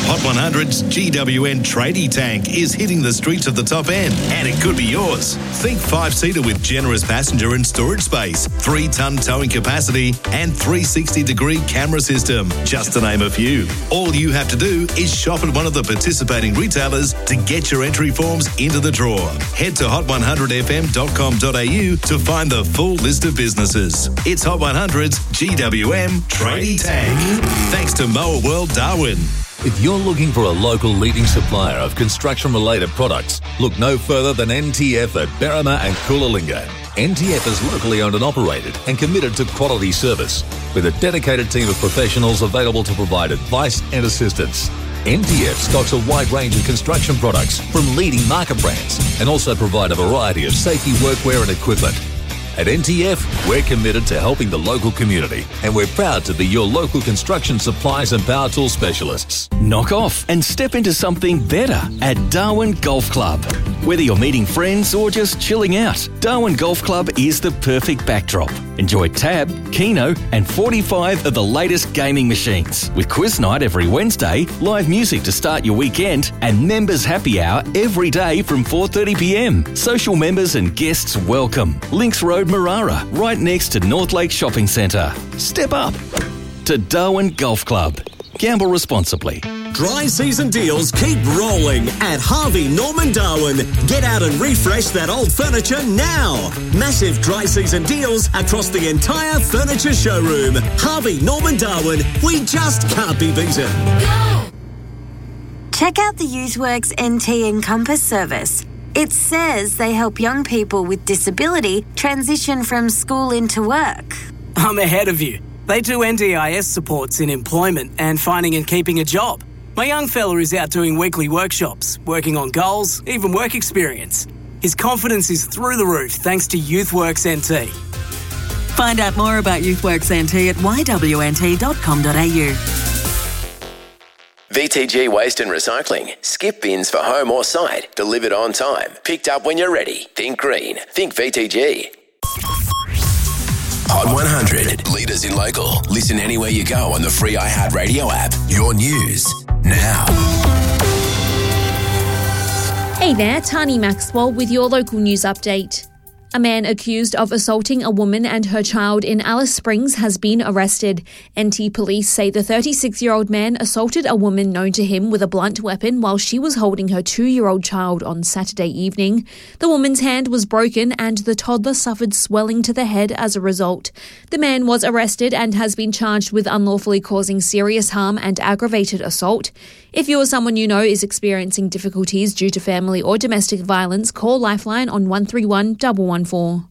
Hot 100's GWN Tradie Tank is hitting the streets of the top end, and it could be yours. Think 5-seater with generous passenger and storage space, 3-ton towing capacity, and 360-degree camera system, just to name a few. All you have to do is shop at one of the participating retailers to get your entry forms into the draw. Head to hot100fm.com.au to find the full list of businesses. It's Hot 100's GWM Tradie Tank. Thanks to Mower World Darwin. If you're looking for a local leading supplier of construction-related products, look no further than NTF at Berrima and Coolangatta. NTF is locally owned and operated and committed to quality service, with a dedicated team of professionals available to provide advice and assistance. NTF stocks a wide range of construction products from leading market brands and also provide a variety of safety workwear and equipment. At NTF, we're committed to helping the local community, and we're proud to be your local construction supplies and power tool specialists. Knock off and step into something better at Darwin Golf Club. Whether you're meeting friends or just chilling out, Darwin Golf Club is the perfect backdrop. Enjoy Tab, Keno and 45 of the latest gaming machines. With quiz night every Wednesday, live music to start your weekend, and members happy hour every day from 4:30pm. Social members and guests welcome. Links Road, Marara, right next to North Lake Shopping Centre. Step up to Darwin Golf Club. Gamble responsibly. Dry season deals keep rolling at Harvey Norman Darwin. Get out and refresh that old furniture now. Massive dry season deals across the entire furniture showroom. Harvey Norman Darwin. We just can't be beaten. Go! Check out the YouthWorks NT Encompass service. It says they help young people with disability transition from school into work. I'm ahead of you. They do NDIS supports in employment and finding and keeping a job. My young fella is out doing weekly workshops, working on goals, even work experience. His confidence is through the roof thanks to YouthWorks NT. Find out more about YouthWorks NT at yWNT.com.au. VTG Waste and Recycling. Skip bins for home or site. Delivered on time. Picked up when you're ready. Think green. Think VTG. Hot 100. Leaders in local. Listen anywhere you go on the free iHeartRadio app. Your news now. Hey there, Tani Maxwell with your local news update. A man accused of assaulting a woman and her child in Alice Springs has been arrested. NT police say the 36-year-old man assaulted a woman known to him with a blunt weapon while she was holding her 2-year-old child on Saturday evening. The woman's hand was broken and the toddler suffered swelling to the head as a result. The man was arrested and has been charged with unlawfully causing serious harm and aggravated assault. If you or someone you know is experiencing difficulties due to family or domestic violence, call Lifeline on 131 114.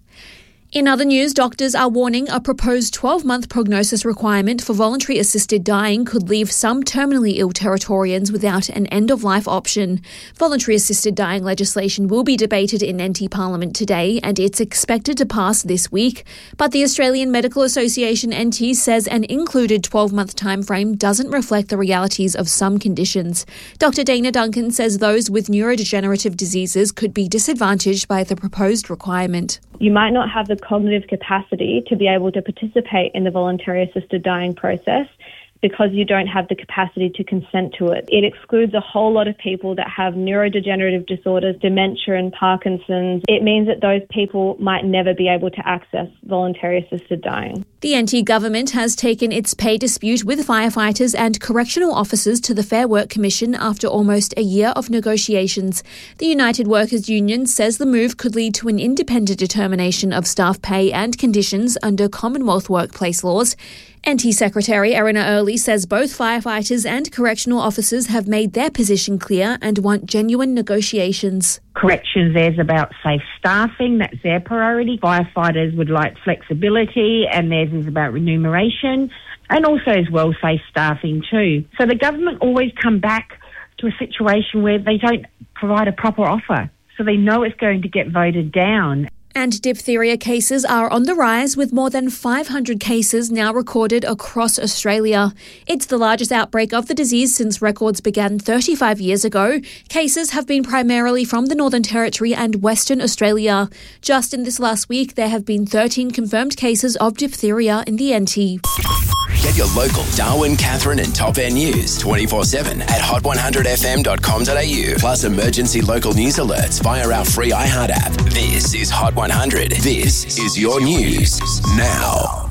In other news, doctors are warning a proposed 12-month prognosis requirement for voluntary assisted dying could leave some terminally ill Territorians without an end-of-life option. Voluntary assisted dying legislation will be debated in NT Parliament today and it's expected to pass this week. But the Australian Medical Association NT says an included 12-month timeframe doesn't reflect the realities of some conditions. Dr. Dana Duncan says those with neurodegenerative diseases could be disadvantaged by the proposed requirement. You might not have the cognitive capacity to be able to participate in the voluntary assisted dying process because you don't have the capacity to consent to it. It excludes a whole lot of people that have neurodegenerative disorders, dementia and Parkinson's. It means that those people might never be able to access voluntary assisted dying. The NT government has taken its pay dispute with firefighters and correctional officers to the Fair Work Commission after almost a year of negotiations. The United Workers' Union says the move could lead to an independent determination of staff pay and conditions under Commonwealth workplace laws. NT Secretary Erina Early says both firefighters and correctional officers have made their position clear and want genuine negotiations. Corrections, there's about safe staffing, that's their priority. Firefighters would like flexibility and theirs is about remuneration and also as well safe staffing too. So the government always come back to a situation where they don't provide a proper offer. So they know it's going to get voted down. And diphtheria cases are on the rise, with more than 500 cases now recorded across Australia. It's the largest outbreak of the disease since records began 35 years ago. Cases have been primarily from the Northern Territory and Western Australia. Just in this last week, there have been 13 confirmed cases of diphtheria in the NT. Get your local Darwin, Catherine and Top End news 24/7 at hot100fm.com.au. Plus emergency local news alerts via our free iHeart app. This is Hot 100. This is your news now.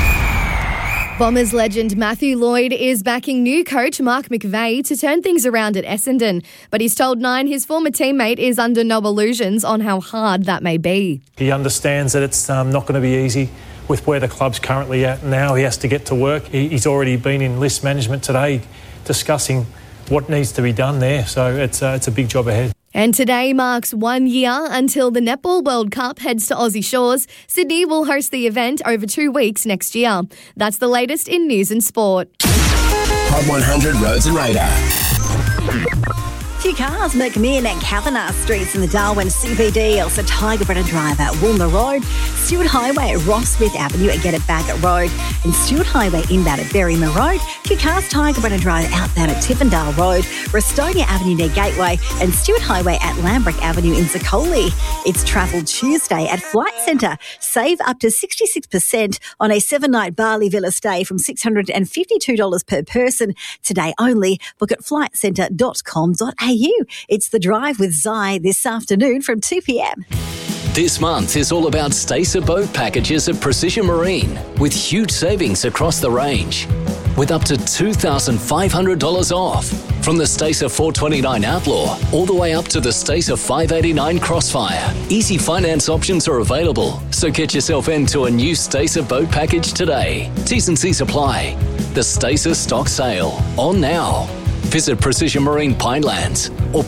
Bombers legend Matthew Lloyd is backing new coach Mark McVeigh to turn things around at Essendon. But he's told Nine his former teammate is under no illusions on how hard that may be. He understands that it's not going to be easy with where the club's currently at now. He has to get to work. He's already been in list management today discussing what needs to be done there. So it's a big job ahead. And today marks 1 year until the Netball World Cup heads to Aussie shores. Sydney will host the event over 2 weeks next year. That's the latest in news and sport. Hot 100 Roads and Radar. Few cars, McMinn and Kavanagh Streets in the Darwin CBD, also Tiger Brenner Drive at Woolmer Road, Stewart Highway at Ross Smith Avenue and Get It Back at Road, and Stewart Highway inbound at Berryman Road, Few cars, Tiger Brenner Drive outbound at Tippendale Road, Restonia Avenue near Gateway, and Stewart Highway at Lambrick Avenue in Zicoli. It's Travel Tuesday at Flight Centre. Save up to 66% on a 7-night Bali Villa stay from $652 per person. Today only. Book at flightcentre.com.au. It's The Drive with Zai this afternoon from 2 p.m. This month is all about Stacer boat packages at Precision Marine, with huge savings across the range, with up to $2,500 off. From the Stacer 429 Outlaw all the way up to the Stacer 589 Crossfire. Easy finance options are available, so get yourself into a new Stacer boat package today. T's and C's apply. The Stacer stock sale, on now. Visit Precision Marine Pinelands or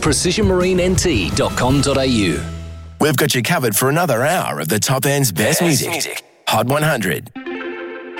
precisionmarinent.com.au. We've got you covered for another hour of the Top End's best music. Hot 100.